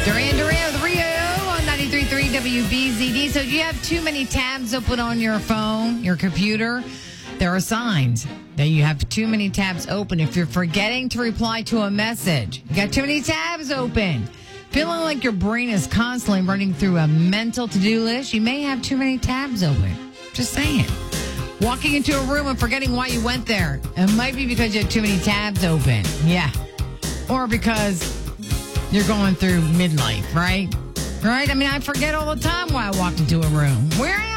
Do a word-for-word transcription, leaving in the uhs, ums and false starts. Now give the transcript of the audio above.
Duran Duran with Rio on ninety-three point three W B Z D. So do you have too many tabs open on your phone, your computer? There are signs that you have too many tabs open. If you're forgetting to reply to a message, you got too many tabs open. Feeling like your brain is constantly running through a mental to-do list, you may have too many tabs open. Just saying. Walking into a room and forgetting why you went there. It might be because you have too many tabs open. Yeah. Or because you're going through midlife, right? Right? I mean, I forget all the time why I walked into a room. Where am